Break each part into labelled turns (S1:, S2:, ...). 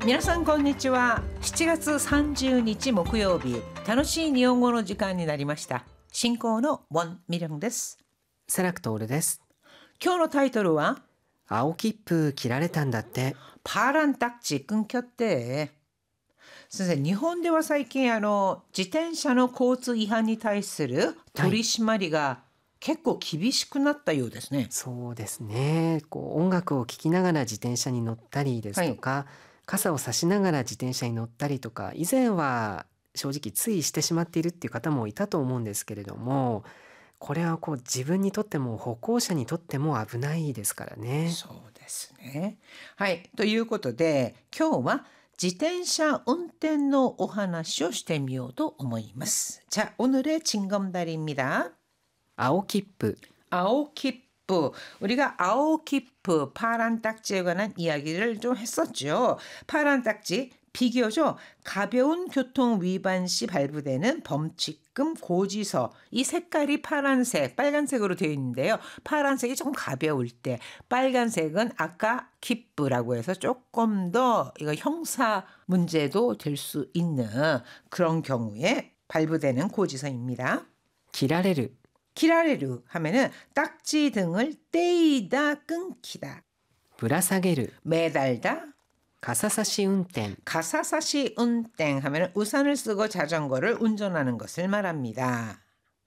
S1: 皆さんこんにちは。7月30日木曜日、楽しい日本語の時間になりました。進行のウォン・ミリョンです。
S2: セラクトールです。
S1: 今日のタイトルは
S2: 青切符切られたんだって。
S1: 파란 딱지 끊겼대。先生、日本では最近自転車の交通違反に対する取り締まりが結構厳しくなったようですね。
S2: そうですね。音楽を聴きながら自転車に乗ったりですとか、傘を差しながら自転車に乗ったりとか、以前は正直ついしてしまっているっていう方もいたと思うんですけれども、これは自分にとっても歩行者にとっても危ないですからね。
S1: そうですね。はい。ということで、今日は自転車運転のお話をしてみようと思います。자、 오늘의 징검다리입니다。
S2: 青切符。
S1: 青切符. 우리가青切符, 파란 딱지에 관한 이야기를 좀 했었죠. 파란 딱지, 비교적 가벼운 교통 위반 시 발부되는 범칙금 고지서. 이 색깔이 파란색, 빨간색으로 되어 있는데요. 파란색이 조금 가벼울 때, 빨간색은 아까 기프라고 해서 조금 더 이거 형사 문제도 될 수 있는 그런 경우에 발부되는 고지서입니다.
S2: 切られる.
S1: 기라레루 하면은 딱지 등을 떼이다 끊기다.
S2: ぶら下げる.
S1: 매달다.
S2: 傘差し運転.
S1: 가사사시 운행 하면은 우산을 쓰고 자전거를 운전하는 것을 말합니다.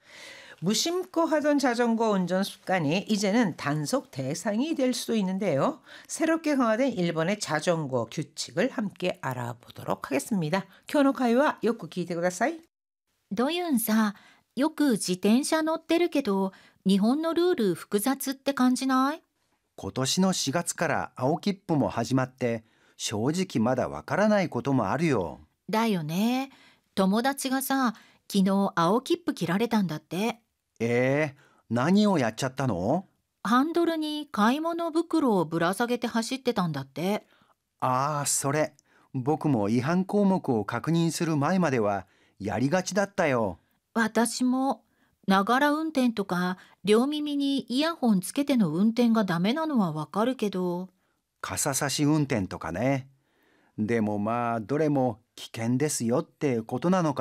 S1: 무심코 하던 자전거 운전 습관이 이제는 단속 대상이 될 수도 있는데요. 새롭게 강화된 일본의 자전거 규칙을 함께 알아보도록 하겠습니다. 교노카이와 요코聞いてください。
S3: ドユンさ、よく自転車乗ってるけど、日本のルール複雑って感じない？
S4: 今年の4月から青切符も始まって、正直まだわからないこともあるよ。
S3: だよね。友達がさ、昨日青切符切られたんだって。
S4: 何をやっちゃったの？
S3: ハンドルに買い物袋をぶら下げて走ってたんだって。
S4: ああ、それ。僕も違反項目を確認する前まではやりがちだったよ。
S3: 私も。ながら運転とか両耳にイヤホンつけての運転がダメなのはわかるけど。
S4: 傘差し運転とかね。でもどれも危険ですよってことなのか